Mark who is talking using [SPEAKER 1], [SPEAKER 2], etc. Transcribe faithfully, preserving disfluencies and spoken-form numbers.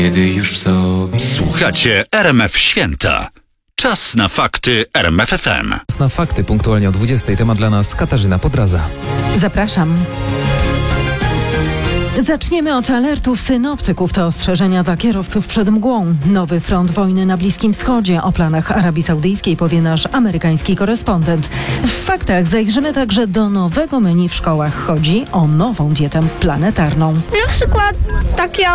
[SPEAKER 1] Kiedy już w sobie...
[SPEAKER 2] Słuchacie R M F Święta. Czas na fakty R M F F M.
[SPEAKER 3] Na fakty punktualnie o dwudziestej. Temat dla nas Katarzyna Podraza.
[SPEAKER 4] Zapraszam. Zaczniemy od alertów synoptyków. To ostrzeżenia dla kierowców przed mgłą. Nowy front wojny na Bliskim Wschodzie. O planach Arabii Saudyjskiej powie nasz amerykański korespondent. W faktach zajrzymy także do nowego menu w szkołach. Chodzi o nową dietę planetarną.
[SPEAKER 5] Na przykład takie